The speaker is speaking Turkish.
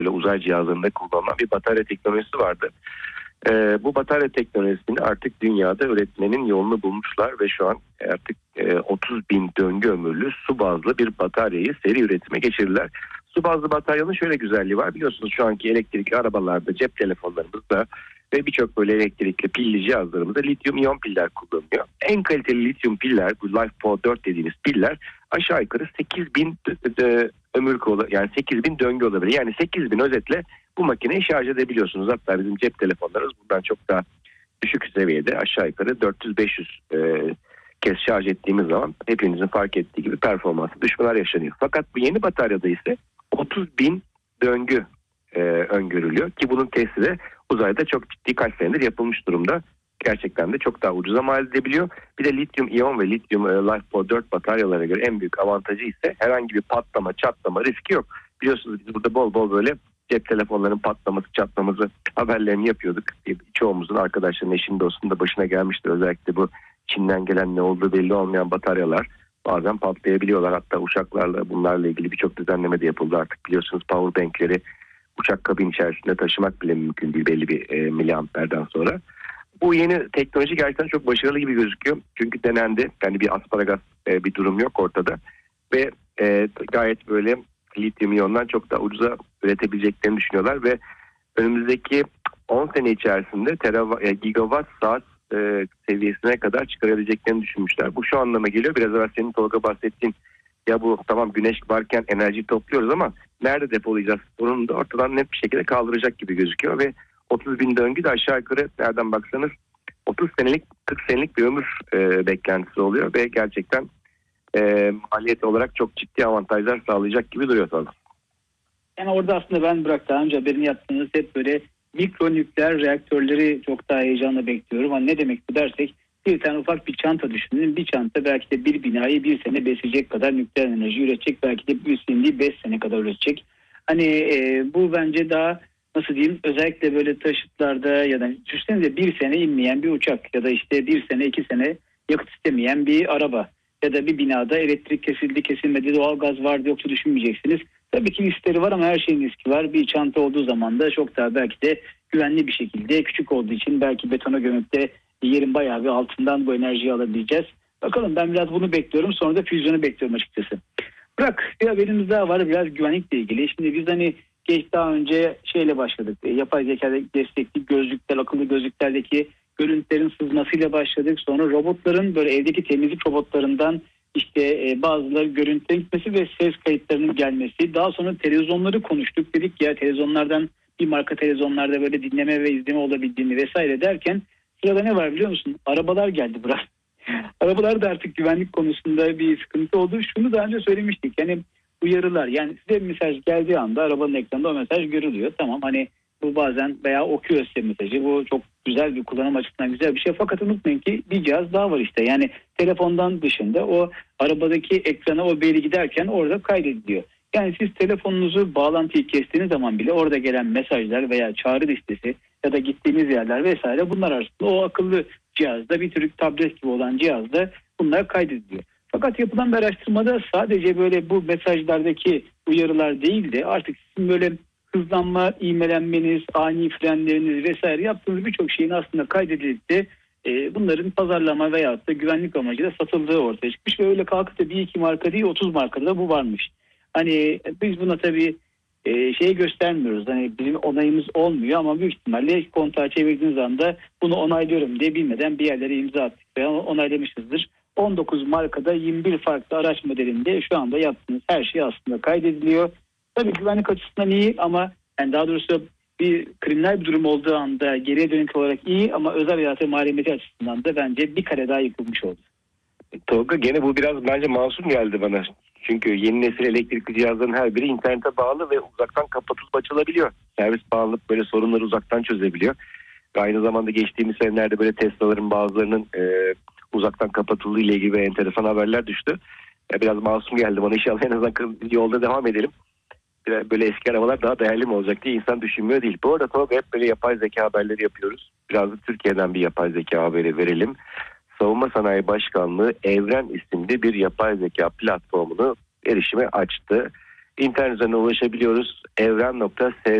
böyle uzay cihazlarında kullanılan bir batarya teknolojisi vardı. Bu batarya teknolojisini artık dünyada üretmenin yolunu bulmuşlar ve şu an artık 30 bin döngü ömürlü su bazlı bir bataryayı seri üretime geçirdiler. Su bazlı bataryanın şöyle güzelliği var. Biliyorsunuz şu anki elektrikli arabalarda, cep telefonlarımızda ve birçok böyle elektrikli pilli cihazlarımızda lityum iyon piller kullanılıyor. En kaliteli lityum piller, bu LiFePO 4 dediğimiz piller aşağı yukarı 8000 yani 8000 döngü olabilir. Yani 8000 özetle bu makineyi şarj edebiliyorsunuz. Hatta bizim cep telefonlarımız bundan çok daha düşük seviyede, aşağı yukarı 400-500 kez şarj ettiğimiz zaman hepinizin fark ettiği gibi performansı düşmeler yaşanıyor. Fakat bu yeni bataryada ise 30 bin döngü öngörülüyor ki bunun testi de uzayda çok ciddi kaç senedir yapılmış durumda. Gerçekten de çok daha ucuza mal edebiliyor. Bir de lityum iyon ve lityum LiFePO 4 bataryalarına göre en büyük avantajı ise herhangi bir patlama, çatlama riski yok. Biliyorsunuz biz burada bol bol böyle cep telefonlarının patlaması, çatlaması haberlerini yapıyorduk. Çoğumuzun, arkadaşların, eşinin, dostunun da başına gelmiştir. Özellikle bu Çin'den gelen, ne olduğu belli olmayan bataryalar bazen patlayabiliyorlar. Hatta uçaklarla bunlarla ilgili birçok düzenleme de yapıldı artık. Biliyorsunuz powerbankleri uçak kabin içerisinde taşımak bile mümkün değil belli bir miliamperden sonra. Bu yeni teknoloji gerçekten çok başarılı gibi gözüküyor. Çünkü denendi. Yani bir asparagas bir durum yok ortada. Ve gayet böyle lityum iyondan çok daha ucuza üretebileceklerini düşünüyorlar ve önümüzdeki 10 sene içerisinde gigawatt saat seviyesine kadar çıkarabileceklerini düşünmüşler. Bu şu anlama geliyor. Biraz evvel senin Tolga bahsettiğin, ya bu tamam güneş varken enerji topluyoruz ama nerede depolayacağız? Onun da ortadan net bir şekilde kaldıracak gibi gözüküyor ve 30 bin döngü de aşağı yukarı nereden baksanız 30 senelik 40 senelik bir ömür beklentisi oluyor ve gerçekten maliyet olarak çok ciddi avantajlar sağlayacak gibi duruyor sana. Yani orada aslında ben Burak daha önce haberini yaptığınız hep böyle mikro nükleer reaktörleri çok daha heyecanla bekliyorum. Hani ne demek bu dersek, bir tane ufak bir çanta düşünün. Bir çanta belki de bir binayı bir sene besleyecek kadar nükleer enerji üretecek. Belki de bir üstünlüğü 5 sene kadar üretecek. Hani bu bence daha nasıl diyeyim, özellikle böyle taşıtlarda ya da düşünsenize bir sene inmeyen bir uçak ya da işte bir sene 2 sene yakıt istemeyen bir araba ya da bir binada elektrik kesildi kesilmedi, doğalgaz vardı yoksa düşünmeyeceksiniz. Tabii ki riskleri var ama her şeyin riski var. Bir çanta olduğu zaman da çok daha belki de güvenli bir şekilde, küçük olduğu için belki betona gömüp de yerin bayağı bir altından bu enerjiyi alabileceğiz. Bakalım, ben biraz bunu bekliyorum. Sonra da füzyonu bekliyorum açıkçası. Bırak, bir haberimiz daha var biraz güvenlikle ilgili. Şimdi biz hani daha önce şeyle başladık. Yapay zeka destekli gözlükler, akıllı gözlüklerdeki görüntülerin sızmasıyla başladık. Sonra robotların, böyle evdeki temizlik robotlarından işte bazıları görüntülerin gitmesi ve ses kayıtlarının gelmesi. Daha sonra televizyonları konuştuk. Dedik ya, televizyonlardan bir marka televizyonlarda böyle dinleme ve izleme olabildiğini vesaire derken sırada ne var biliyor musun? Arabalar geldi buraya. Arabalar da artık güvenlik konusunda bir sıkıntı oldu. Şunu daha önce söylemiştik. Yani uyarılar, yani size bir mesaj geldiği anda arabanın ekranında o mesaj görülüyor. Tamam, hani bu bazen veya okuyor size mesajı. Bu çok güzel bir kullanım açısından güzel bir şey. Fakat unutmayın ki bir cihaz daha var işte. Yani telefondan dışında o arabadaki ekrana o veri giderken orada kaydediliyor. Yani siz telefonunuzu, bağlantıyı kestiğiniz zaman bile orada gelen mesajlar veya çağrı listesi ya da gittiğiniz yerler vesaire, bunlar arasında o akıllı cihazda, bir tür tablet gibi olan cihazda bunlar kaydediliyor. Fakat yapılan bir araştırmada sadece böyle bu mesajlardaki uyarılar değil de artık sizin böyle hızlanma, ivmelenmeniz, ani frenleriniz vesaire yaptığınız birçok şeyin aslında kaydedilip de bunların pazarlama veyahut da güvenlik amacıyla satıldığı ortaya çıkmış ve öyle kalkıp da bir iki marka değil 30 markada bu varmış. Hani biz buna tabii şey göstermiyoruz. Hani bizim onayımız olmuyor ama büyük ihtimalle kontağı çevirdiğiniz anda bunu onaylıyorum diye bilmeden bir yerlere imza attık ve onaylamışızdır. 19 markada 21 farklı araç modelinde şu anda yaptığınız her şey aslında kaydediliyor. Tabii güvenlik açısından iyi ama yani daha doğrusu bir kriminal bir durum olduğu anda geriye dönük olarak iyi ama özel hayatı mahremiyeti açısından da bence bir kare daha yıkılmış oldu. Tolga, gene bu biraz bence masum geldi bana. Çünkü yeni nesil elektrikli cihazların her biri internete bağlı ve uzaktan kapatılıp açılabiliyor. Servis bağlanıp böyle sorunları uzaktan çözebiliyor. Ve aynı zamanda geçtiğimiz senelerde böyle Tesla'ların bazılarının uzaktan kapatıldığı ile ilgili enteresan haberler düştü. Biraz masum geldi bana. İnşallah en azından yolda devam edelim. Böyle eski arabalar daha değerli mi olacak diye insan düşünmüyor değil. Bu arada Tolga, hep böyle yapay zeka haberleri yapıyoruz. Biraz da Türkiye'den bir yapay zeka haberi verelim. Savunma Sanayi Başkanlığı Evren isimli bir yapay zeka platformunu erişime açtı. İnternet üzerinden ulaşabiliyoruz. Evren.sv